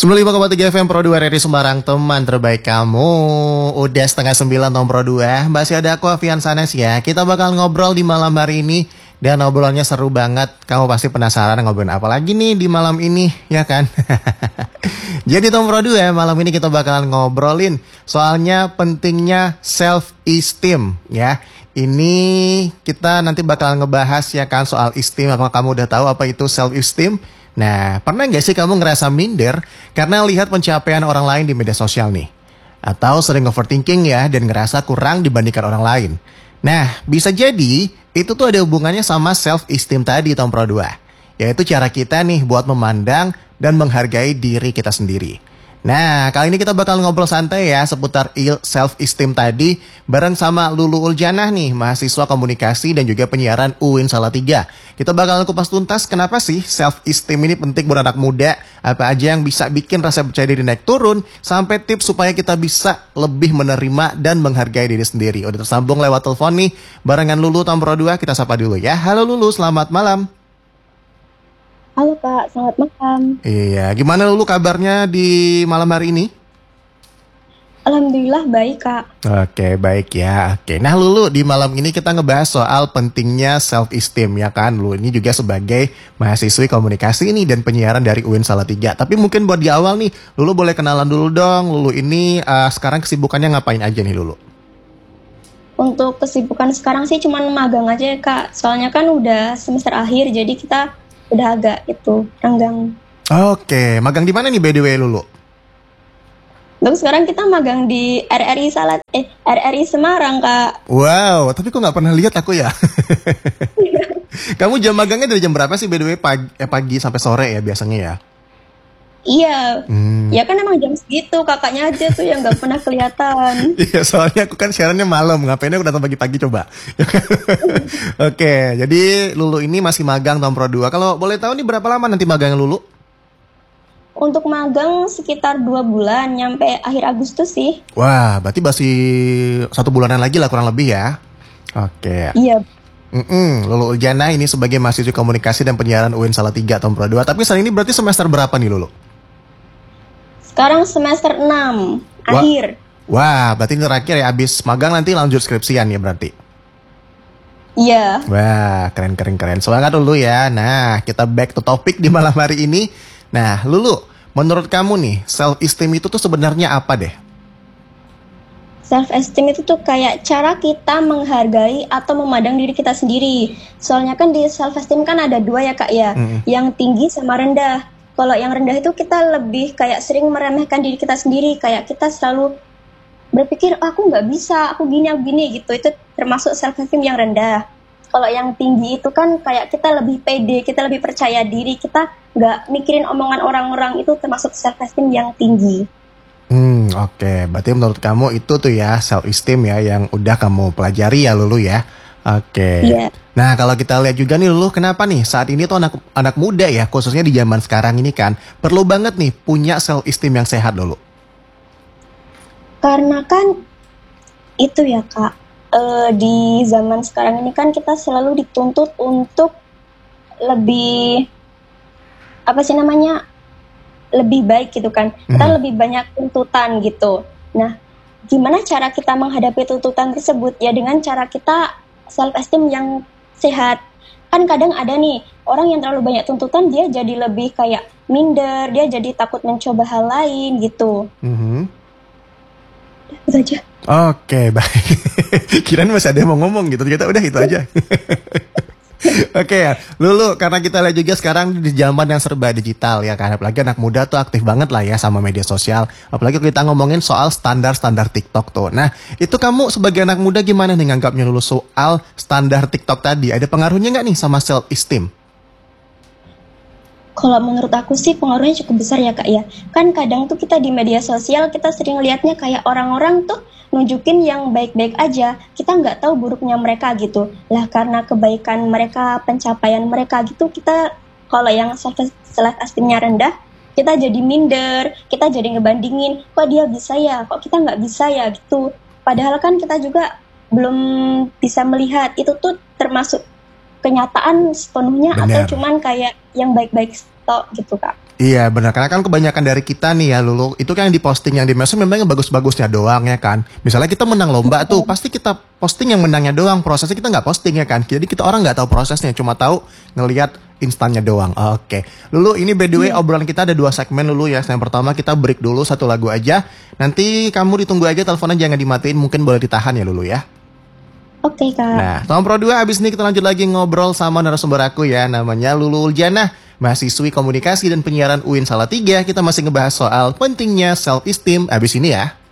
95,3 FM Pro 2 RRI Semarang, teman terbaik kamu. Udah setengah 9 tahun Pro 2. Masih ada aku Afian Sanes ya. Kita bakal ngobrol di malam hari ini. Dan obrolannya seru banget. Kamu pasti penasaran ngobrolin apa lagi nih di malam ini, ya kan? Jadi Tom Pro 2, malam ini kita bakalan ngobrolin soalnya pentingnya self-esteem ya. Ini kita nanti bakal ngebahas ya kan soal esteem. Apakah kamu udah tahu apa itu self-esteem? Nah, pernah nggak sih kamu ngerasa minder karena lihat pencapaian orang lain di media sosial nih? Atau sering overthinking ya dan ngerasa kurang dibandingkan orang lain? Nah, bisa jadi itu tuh ada hubungannya sama self-esteem tadi Tom Pro 2. Yaitu cara kita nih buat memandang dan menghargai diri kita sendiri. Nah, kali ini kita bakal ngobrol santai ya seputar self-esteem tadi bareng sama Lulu Uljannah nih, mahasiswa komunikasi dan juga penyiaran UIN Salatiga. Kita bakal kupas tuntas kenapa sih self-esteem ini penting buat anak muda, apa aja yang bisa bikin rasa percaya diri naik turun, sampai tips supaya kita bisa lebih menerima dan menghargai diri sendiri. Udah tersambung lewat telepon nih, barengan Lulu Tom Pro 2, kita sapa dulu ya. Halo Lulu, selamat malam. Halo Kak, selamat malam. Iya, gimana Lulu kabarnya di malam hari ini? Alhamdulillah baik Kak. Oke, baik ya. Oke, nah Lulu di malam ini kita ngebahas soal pentingnya self-esteem ya kan. Lulu ini juga sebagai mahasiswi komunikasi ini dan penyiaran dari UIN Salatiga. Tapi mungkin buat di awal nih, Lulu boleh kenalan dulu dong. Lulu ini sekarang kesibukannya ngapain aja nih Lulu? Untuk kesibukan sekarang sih cuman magang aja ya Kak. Soalnya kan udah semester akhir, jadi kita udah agak renggang. Oke, magang di mana nih by the way Lulu? Untuk sekarang kita magang di RRI Semarang Kak. Wow, tapi kok nggak pernah lihat aku ya? Kamu jam magangnya dari jam berapa sih by the way? Pagi sampai sore ya biasanya ya? Iya, ya kan emang jam segitu, kakaknya aja tuh yang nggak pernah kelihatan. Iya, soalnya aku kan siarannya malam, ngapainnya aku datang pagi-pagi coba. Oke, jadi Lulu ini masih magang Tom Pro 2. Kalau boleh tahu nih berapa lama nanti magangnya Lulu? Untuk magang sekitar 2 bulan, nyampe akhir Agustus sih. Wah, berarti masih 1 bulanan lagi lah kurang lebih ya. Oke. Iya. Lulu Uljannah ini sebagai mahasiswa komunikasi dan penyiaran UIN Salatiga Tom Pro 2. Tapi saat ini berarti semester berapa nih Lulu? Sekarang semester 6, akhir. Wah, berarti ini terakhir ya, abis magang nanti lanjut skripsian ya berarti? Iya. Wah, keren. Semangat Lulu ya. Nah, kita back to topic di malam hari ini. Nah, Lulu, menurut kamu nih, self-esteem itu tuh sebenarnya apa deh? Self-esteem itu tuh kayak cara kita menghargai atau memandang diri kita sendiri. Soalnya kan di self-esteem kan ada 2 ya Kak ya, yang tinggi sama rendah. Kalau yang rendah itu kita lebih kayak sering meremehkan diri kita sendiri, kayak kita selalu berpikir aku nggak bisa, aku gini gitu. Itu termasuk self-esteem yang rendah. Kalau yang tinggi itu kan kayak kita lebih pede, kita lebih percaya diri, kita nggak mikirin omongan orang-orang, itu termasuk self-esteem yang tinggi. Oke. Berarti menurut kamu itu tuh ya self-esteem ya yang udah kamu pelajari ya Lulu ya. Oke. Iya. Nah kalau kita lihat juga nih Lulu, kenapa nih saat ini tuh anak muda ya, khususnya di zaman sekarang ini kan perlu banget nih punya self-esteem yang sehat Lulu. Karena kan itu ya Kak, di zaman sekarang ini kan kita selalu dituntut untuk lebih lebih baik gitu kan. Kita lebih banyak tuntutan gitu. Nah, gimana cara kita menghadapi tuntutan tersebut? Ya dengan cara kita self-esteem yang sehat. Kan kadang ada nih orang yang terlalu banyak tuntutan, dia jadi lebih kayak minder, dia jadi takut mencoba hal lain gitu. Itu aja. Oke, baik. Kirain masih ada yang mau ngomong gitu, ternyata udah itu aja. Oke ya, Lulu, karena kita lihat juga sekarang di zaman yang serba digital ya kan, apalagi anak muda tuh aktif banget lah ya sama media sosial. Apalagi kita ngomongin soal standar-standar TikTok tuh. Nah, itu kamu sebagai anak muda gimana nih nganggapnya Lulu soal standar TikTok tadi? Ada pengaruhnya nggak nih sama self-esteem? Kalau menurut aku sih pengaruhnya cukup besar ya Kak ya. Kan kadang tuh kita di media sosial kita sering lihatnya kayak orang-orang tuh nunjukin yang baik-baik aja. Kita nggak tahu buruknya mereka gitu. Lah karena kebaikan mereka, pencapaian mereka gitu, kita kalau yang self-esteemnya rendah, kita jadi minder, kita jadi ngebandingin, kok dia bisa ya, kok kita nggak bisa ya gitu. Padahal kan kita juga belum bisa melihat itu tuh termasuk kenyataan sepenuhnya. Bener. Atau cuman kayak yang baik-baik stok gitu Kak. Iya benar, karena kan kebanyakan dari kita nih ya Lulu, itu kan yang diposting yang di medsos memang yang bagus-bagusnya doang ya kan. Misalnya kita menang lomba tuh, pasti kita posting yang menangnya doang, prosesnya kita nggak posting ya kan. Jadi kita orang nggak tahu prosesnya, cuma tahu ngelihat instannya doang. Oke, Lulu ini by the way obrolan kita ada 2 segmen Lulu ya. Yang pertama kita break dulu 1 lagu aja. Nanti kamu ditunggu aja, teleponnya jangan dimatiin, mungkin boleh ditahan ya Lulu ya. Oke, Kak. Nah, Tom Pro 2 abis ini kita lanjut lagi ngobrol sama narasumber aku ya, namanya Lulu Uljana, mahasiswi komunikasi dan penyiaran UIN Salatiga. Kita masih ngebahas soal pentingnya self esteem abis ini ya.